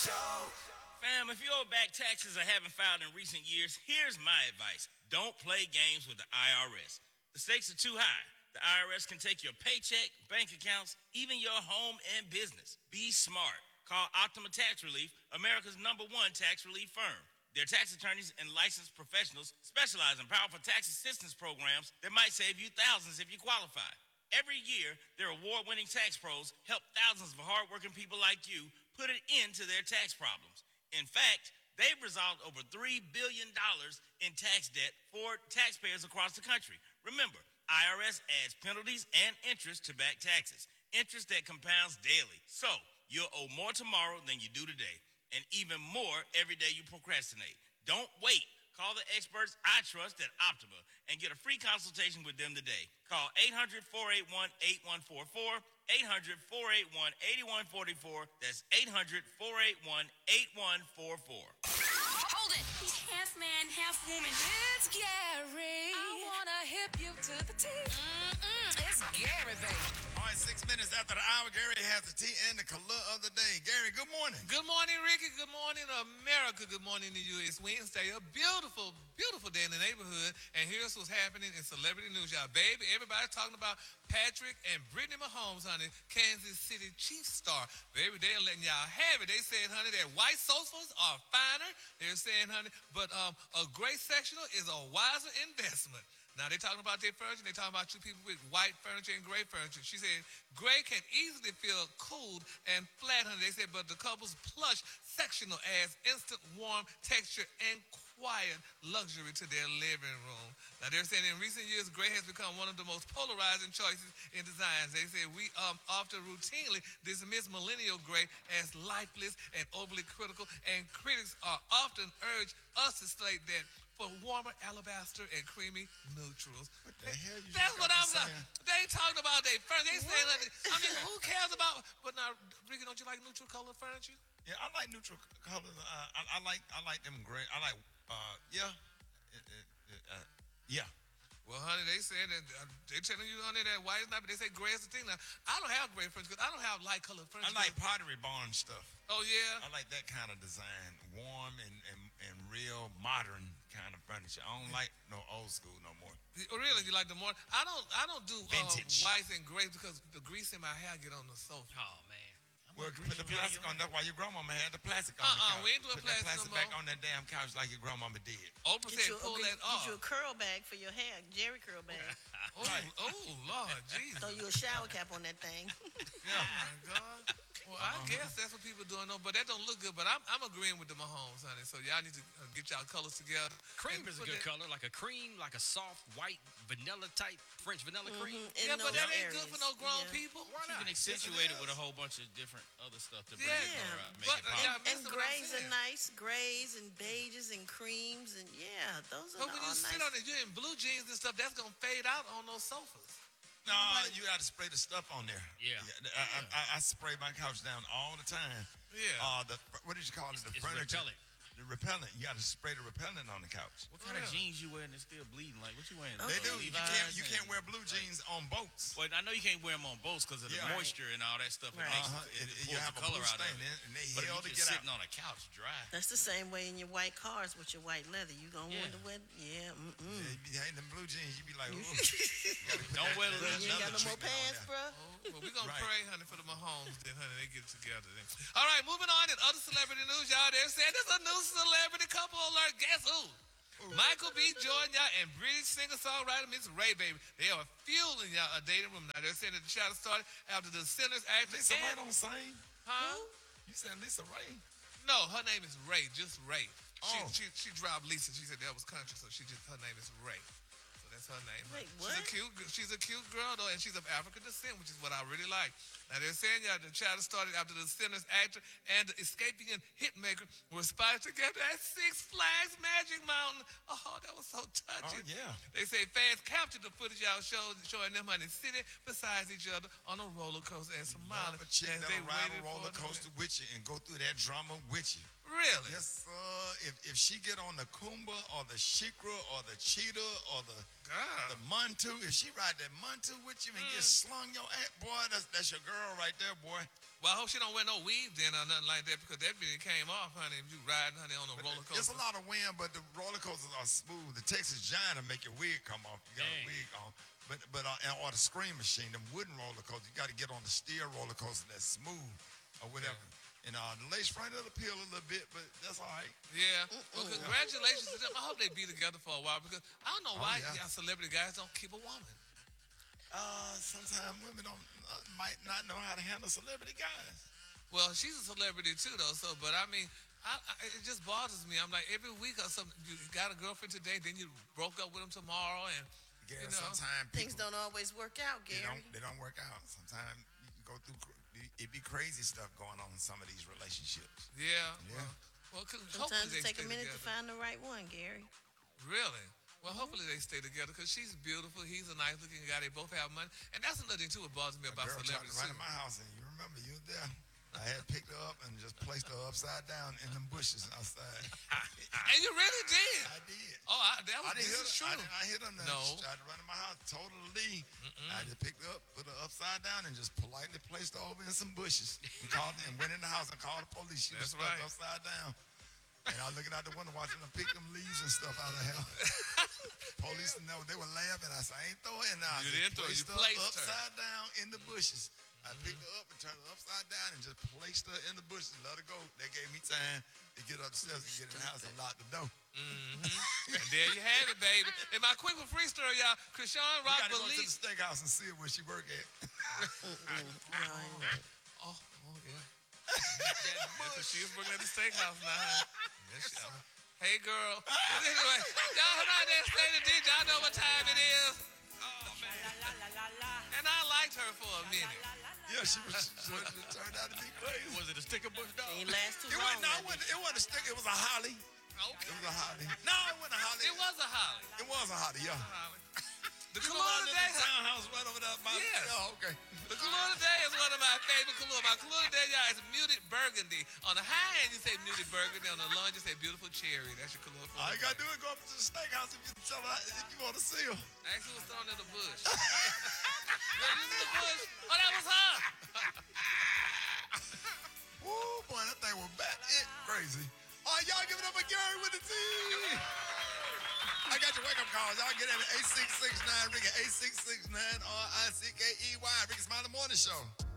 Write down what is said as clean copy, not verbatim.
Fam, if you owe back taxes or haven't filed in recent years, here's my advice. Don't play games with the IRS. The stakes are too high. The IRS can take your paycheck, bank accounts, even your home and business. Be smart. Call Optima Tax Relief, America's #1 tax relief firm. Their tax attorneys and licensed professionals specialize in powerful tax assistance programs that might save you thousands if you qualify. Every year, their award-winning tax pros help thousands of hardworking people like you put an end to their tax problems. In fact, they've resolved over $3 billion in tax debt for taxpayers across the country. Remember, IRS adds penalties and interest to back taxes, interest that compounds daily. So, you'll owe more tomorrow than you do today, and even more every day you procrastinate. Don't wait. Call the experts I trust at Optima and get a free consultation with them today. Call 800-481-8144, 800-481-8144. That's 800-481-8144. Hold it. He's half man, half woman. It's Gary. I want to hip you to the T. It's Gary, baby. All right, 6 minutes after the hour, Gary has the tea and the color of the day. Gary, good morning. Good morning, Ricky. Good morning, America. Good morning to you. It's Wednesday, a beautiful, beautiful day in the neighborhood. And here's what's happening in celebrity news, y'all. Baby, everybody's talking about Patrick and Brittany Mahomes, honey, Kansas City Chiefs star. Baby, they're letting y'all have it. They said, honey, that white sofas are finer. They're saying, honey, but a gray sectional is a wiser investment. Now, they're talking about their furniture. They're talking about two people with white furniture and gray furniture. She said, gray can easily feel cooled and flat, honey. They said, but the couple's plush sectional adds instant warm texture and quiet luxury to their living room. Now, they're saying in recent years, gray has become one of the most polarizing choices in designs. They say we often routinely dismiss millennial gray as lifeless and overly critical, and critics are often urge us to state that for warmer alabaster and creamy neutrals. What the hell you That's what I'm saying. They ain't talking about their furniture. They saying, I mean, who cares about? But now, Ricky, don't you like neutral color furniture? Yeah, I like neutral colors. I like them gray. I like, yeah. Well, honey, they said that they telling you, honey, that white is not, but they say gray is the thing. Now, I don't have gray furniture because I don't have light colored furniture. I like Pottery Barn stuff. Oh, yeah? I like that kind of design, warm and real modern kind of furniture. I don't like no old school no more. Really, you like the more? I don't do Vintage. whites and grays because the grease in my hair get on the sofa. Oh, man. Well, put the plastic on. That's why your grandmama had the plastic on the couch. We ain't doing put plastic that plastic no back more. on that damn couch like your grandmama did. Oprah said pull that off. Get you a curl bag for your hair, Jerry curl bag. Oh, Lord, Jesus. Throw you a shower cap on that thing. Oh, my God. Well, I guess that's what people doing, though, but that don't look good. But I'm agreeing with the Mahomes, honey. So y'all need to get y'all colors together. Cream is a good color, like a cream, like a soft white vanilla type French vanilla cream. Yeah, but that ain't good for no grown people. Why not? You can accentuate it with a whole bunch of different other stuff to bring Yeah. it color out, make But, it pop. yeah, And grays are nice, grays and beiges and creams, and yeah, those are But when all you nice. sit on it, you're in blue jeans and stuff, that's going to fade out on those sofas. No, you got to spray the stuff on there. Yeah. I spray my couch down all the time. Yeah. What did you call it? The It's furniture. repellent. The repellent. You got to spray the repellent on the couch. What kind of jeans you wearing that's still bleeding? Like, what you wearing? They do. You Levi's can't wear blue jeans on boats. Well, I know you can't wear them on boats because of the Yeah. moisture and all that stuff. Right. It You pulls have the a color blue out of stain it. and they But if held to you're get just out. sitting on a couch dry. That's the same way in your white cars with your white leather. You gonna wonder what? Yeah. Yeah, them blue jeans, you be like, ooh. Don't wear the You ain't got no more treatment on pants, there. bro. Well, we're going Right. to pray, honey, for the Mahomes then, honey. They get it together then. All right, moving on in other celebrity news, y'all. They're saying there's a new celebrity couple alert. Guess who? Michael B. Jordan, y'all, and British singer-songwriter Miss Ray, baby. They are fueling y'all a dating room. Now, they're saying that the child started after the Sinners actress. Lisa Ray don't sing. Huh? You said Lisa Ray? No, her name is Ray, just Ray. Oh. She dropped Lisa. She said that was country, so her name is Ray. So that's her name. Wait, She's a cute girl, though, and she's of African descent, which is what I really like. Now, they're saying, y'all, the child started after the Sinners actor and the escaping hitmaker were spotted together at Six Flags Magic Mountain. Oh, that was so touching. Oh, yeah. They say fans captured the footage y'all showing them honey sitting beside each other on a roller coaster and smiling. A chick as that'll ride waited a roller for the- coaster with you and go through that drama with you. Really? Yes, sir. If she get on the Kumba or the Shikra or the Cheetah or the The Montu, if she ride that Montu with you and get slung your ass, boy, that's your girl right there, boy. Well, I hope she don't wear no weave then or nothing like that because that video came off, honey. If you riding, honey, on a roller coaster. It's a lot of wind, but the roller coasters are smooth. The Texas Giant will make your wig come off. You got a wig on. But or the Scream Machine, them wooden roller coasters, you got to get on the steel roller coaster that's smooth or whatever. And the lace front will peel a little bit, but that's all right. Yeah. Well, congratulations to them. I hope they be together for a while because I don't know why y'all celebrity guys don't keep a woman. Sometimes women might not know how to handle celebrity guys. Well, she's a celebrity too, though. So, but I mean, it just bothers me. I'm like, every week or something, you got a girlfriend today, then you broke up with him tomorrow, and Gary, you know, sometimes Things don't always work out, Gary. They don't work out. Sometimes you can go through. It be crazy stuff going on in some of these relationships. Yeah. Yeah. Well, Sometimes hopefully it take a stay minute to together. find the right one, Gary. Really? Well, hopefully they stay together because she's beautiful. He's a nice looking guy. They both have money, and that's another thing too. What bothers me A about girl tried to celebrities. run Too. in my house, and you remember you were there. I had picked her up and just placed her upside down in them bushes outside. And you really did. I did. Oh, that was I didn't this is hit her. true. I hit her. No. She tried to run in my house. Totally. I just picked her up, put her upside down, and just politely placed her over in some bushes. And went in the house and called the police. She was That's stuck right. upside down. And I was looking out the window watching them pick them leaves and stuff out of the house. Police, they were laughing. I said, I ain't throwing it now. You didn't throw it. You placed her. upside down in the bushes. I picked her up and turned her upside down and just placed her in the bushes. Let her go. They gave me time to get upstairs and get in the house and lock the door. And there you have it, baby. And my quick free story, y'all. Krishan We Rock gotta go to the believes. steakhouse and see where she work at. Oh, yeah. Because she was working at the steakhouse now. Huh? Yes, she is. Hey, girl. But anyway, y'all come out there, stay the DJ. Y'all know what time it is. Oh, man. And I liked her for a minute. Yeah, she turned out to be crazy. Was it a sticker bush dog? Ain't last too It long. wasn't a stick. It was a holly. Okay. It was a holly. No, it wasn't a holly. It was a holly. It was a holly, yeah. The You know Kahlua about today, the townhouse right over there by Yes. Oh, okay. the Kahlua today is one of my favorite Kahlua. My Kahlua today, y'all, is muted burgundy. On the high end, you say muted burgundy. On the low end, you say beautiful cherry. That's your Kahlua. All you gotta do is go up to the steakhouse if you want to see her. Ask who was thrown in the bush. Girl, you in the bush? Oh, that was her. Woo, boy, that thing was bat it crazy. All right, y'all give it up for Gary with the T. I got your wake-up calls. Y'all get it at 8669 Ricky, 8669 RICKEY. Ricky Smiley Morning Show.